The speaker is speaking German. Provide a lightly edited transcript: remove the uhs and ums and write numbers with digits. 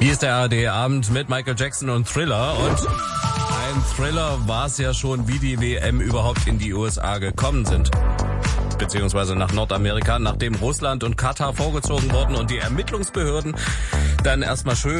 Hier ist der ARD-Abend mit Michael Jackson und Thriller. Und ein Thriller war es ja schon, wie die WM überhaupt in die USA gekommen sind. Beziehungsweise nach Nordamerika, nachdem Russland und Katar vorgezogen wurden und die Ermittlungsbehörden dann erstmal schön